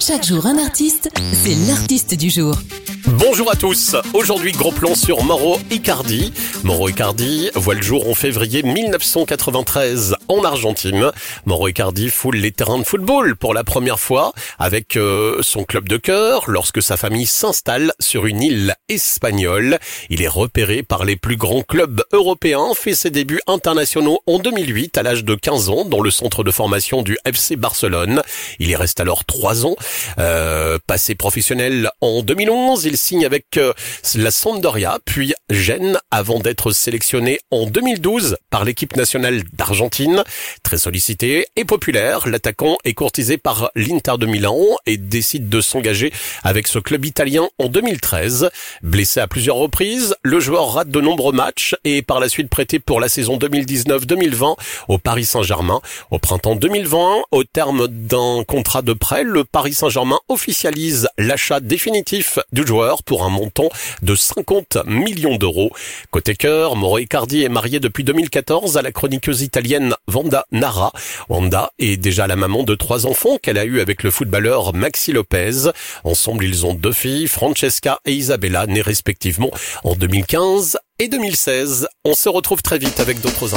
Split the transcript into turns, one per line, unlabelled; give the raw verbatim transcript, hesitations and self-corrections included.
Chaque jour un artiste, c'est l'artiste du jour.
Bonjour à tous. Aujourd'hui, gros plan sur Mauro Icardi. Mauro Icardi voit le jour en février mille neuf cent quatre-vingt-treize en Argentine. Mauro Icardi foule les terrains de football pour la première fois avec euh, son club de cœur lorsque sa famille s'installe sur une île espagnole. Il est repéré par les plus grands clubs européens, fait ses débuts internationaux en deux mille huit à l'âge de quinze ans dans le centre de formation du F C Barcelone. Il y reste alors trois ans. Euh, passé professionnel en deux mille onze, il signe avec euh, la Sampdoria, puis Gênes, avant d'être sélectionné en deux mille douze par l'équipe nationale d'Argentine. Très sollicité et populaire, l'attaquant est courtisé par l'Inter de Milan et décide de s'engager avec ce club italien en deux mille treize. Blessé à plusieurs reprises, le joueur rate de nombreux matchs et est par la suite prêté pour la saison deux mille dix-neuf deux mille vingt au Paris Saint-Germain. Au printemps deux mille vingt, au terme d'un contrat de prêt, le Paris Saint-Germain officialise l'achat définitif du joueur pour un montant de cinquante millions d'euros. Côté cœur, Mauro Icardi est marié depuis deux mille quatorze à la chroniqueuse italienne Wanda Nara. Wanda est déjà la maman de trois enfants qu'elle a eu avec le footballeur Maxi Lopez. Ensemble, ils ont deux filles, Francesca et Isabella, nées respectivement en deux mille quinze et deux mille seize. On se retrouve très vite avec d'autres infos.